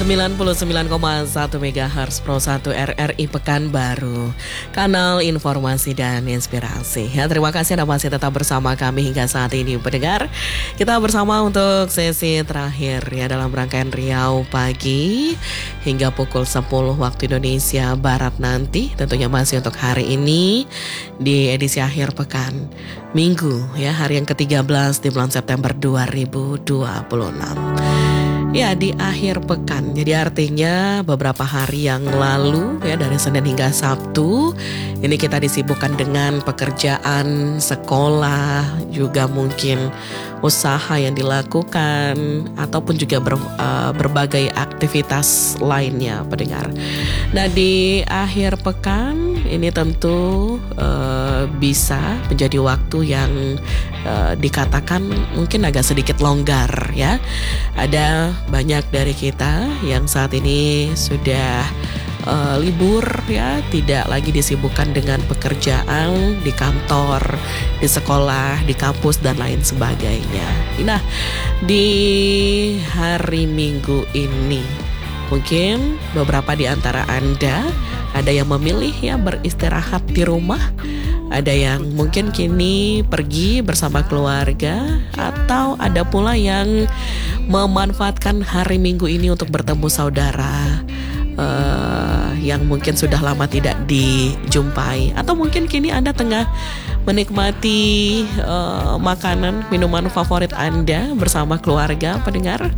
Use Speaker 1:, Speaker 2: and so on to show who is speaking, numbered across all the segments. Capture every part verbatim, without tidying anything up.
Speaker 1: sembilan puluh sembilan koma satu megahertz Pro satu R R I Pekanbaru, kanal informasi dan inspirasi. Ya, terima kasih Anda masih tetap bersama kami hingga saat ini, pendengar. Kita bersama untuk sesi terakhir ya dalam rangkaian Riau Pagi hingga pukul sepuluh waktu Indonesia Barat nanti. Tentunya masih untuk hari ini di edisi akhir pekan Minggu ya, hari yang ke tiga belas di bulan September dua ribu dua puluh enam. Ya, di akhir pekan, jadi artinya beberapa hari yang lalu ya, dari Senin hingga Sabtu ini kita disibukkan dengan pekerjaan, sekolah, juga mungkin usaha yang dilakukan ataupun juga ber, uh, berbagai aktivitas lainnya, pendengar. Nah, di akhir pekan ini tentu uh, bisa menjadi waktu yang uh, dikatakan mungkin agak sedikit longgar ya. Ada banyak dari kita yang saat ini sudah uh, libur ya, tidak lagi disibukkan dengan pekerjaan di kantor, di sekolah, di kampus dan lain sebagainya. Nah, di hari Minggu ini mungkin beberapa di antara Anda ada yang memilih ya beristirahat di rumah, ada yang mungkin kini pergi bersama keluarga, atau ada pula yang memanfaatkan hari Minggu ini untuk bertemu saudara uh, yang mungkin sudah lama tidak dijumpai, atau mungkin kini Anda tengah menikmati uh, makanan, minuman favorit Anda bersama keluarga, pendengar.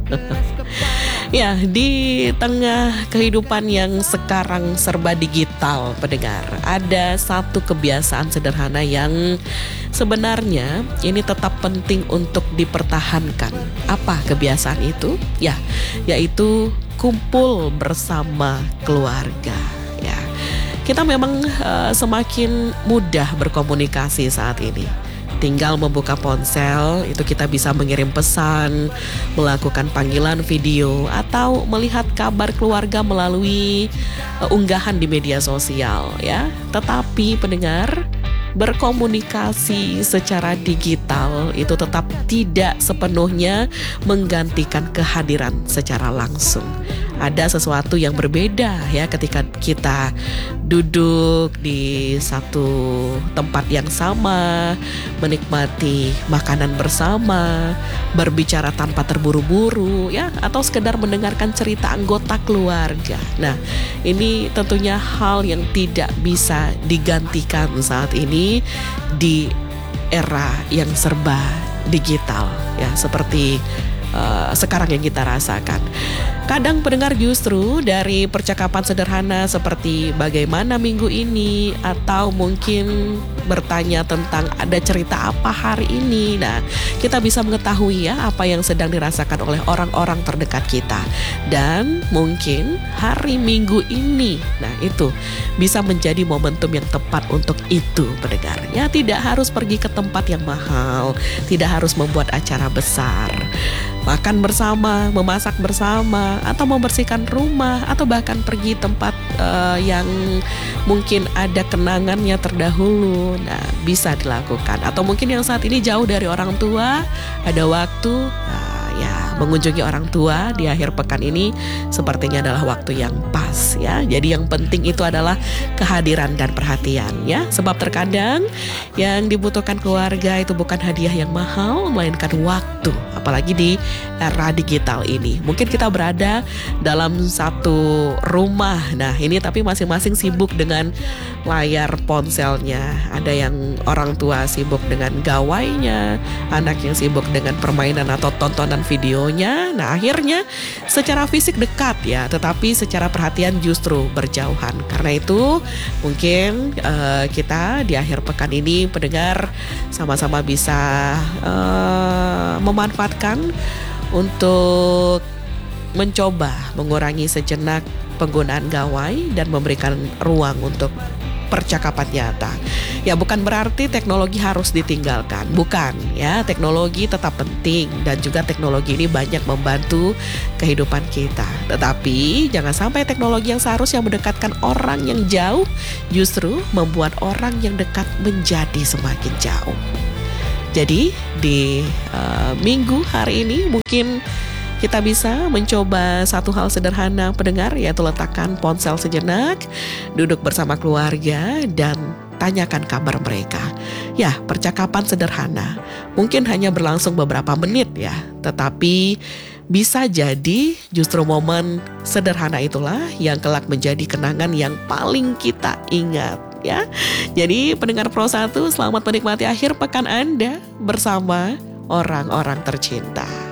Speaker 1: Ya, di tengah kehidupan yang sekarang serba digital, pendengar, ada satu kebiasaan sederhana yang sebenarnya ini tetap penting untuk dipertahankan. Apa kebiasaan itu? Ya, yaitu kumpul bersama keluarga. Ya, kita memang uh, semakin mudah berkomunikasi saat ini. Tinggal membuka ponsel, itu kita bisa mengirim pesan, melakukan panggilan video, atau melihat kabar keluarga melalui uh, unggahan di media sosial ya. Tetapi pendengar, berkomunikasi secara digital itu tetap tidak sepenuhnya menggantikan kehadiran secara langsung. Ada sesuatu yang berbeda ya ketika kita duduk di satu tempat yang sama, menikmati makanan bersama, berbicara tanpa terburu-buru ya, atau sekedar mendengarkan cerita anggota keluarga. Nah, ini tentunya hal yang tidak bisa digantikan saat ini di era yang serba digital ya, seperti Uh, sekarang yang kita rasakan. Kadang pendengar justru dari percakapan sederhana seperti bagaimana minggu ini, atau mungkin bertanya tentang ada cerita apa hari ini. Nah, kita bisa mengetahui ya apa yang sedang dirasakan oleh orang-orang terdekat kita. Dan mungkin hari Minggu ini, nah itu bisa menjadi momentum yang tepat untuk itu, pendengar. Ya, tidak harus pergi ke tempat yang mahal, tidak harus membuat acara besar. Makan bersama, memasak bersama, atau membersihkan rumah, atau bahkan pergi tempat uh, yang mungkin ada kenangannya terdahulu. Nah, bisa dilakukan. Atau mungkin yang saat ini jauh dari orang tua, ada waktu, nah, ya mengunjungi orang tua di akhir pekan ini sepertinya adalah waktu yang pas ya. Jadi yang penting itu adalah kehadiran dan perhatian ya. Sebab terkadang yang dibutuhkan keluarga itu bukan hadiah yang mahal, melainkan waktu. Apalagi di era digital ini. Mungkin kita berada dalam satu rumah. Nah, ini tapi masing-masing sibuk dengan layar ponselnya. Ada yang orang tua sibuk dengan gawainya, anak yang sibuk dengan permainan atau tontonan videonya. Nah, akhirnya secara fisik dekat ya, tetapi secara perhatian justru berjauhan. Karena itu mungkin uh, kita di akhir pekan ini, pendengar, sama-sama bisa uh, memanfaatkan untuk mencoba mengurangi sejenak penggunaan gawai dan memberikan ruang untuk percakapan nyata. Ya, bukan berarti teknologi harus ditinggalkan, bukan ya. Teknologi tetap penting dan juga teknologi ini banyak membantu kehidupan kita. Tetapi jangan sampai teknologi yang seharusnya mendekatkan orang yang jauh justru membuat orang yang dekat menjadi semakin jauh. Jadi di uh, minggu hari ini mungkin Kita bisa mencoba satu hal sederhana pendengar, yaitu letakkan ponsel sejenak, duduk bersama keluarga, dan tanyakan kabar mereka. Ya, percakapan sederhana. Mungkin hanya berlangsung beberapa menit ya, tetapi bisa jadi justru momen sederhana itulah yang kelak menjadi kenangan yang paling kita ingat ya. Jadi pendengar Pro satu, selamat menikmati akhir pekan Anda bersama orang-orang tercinta.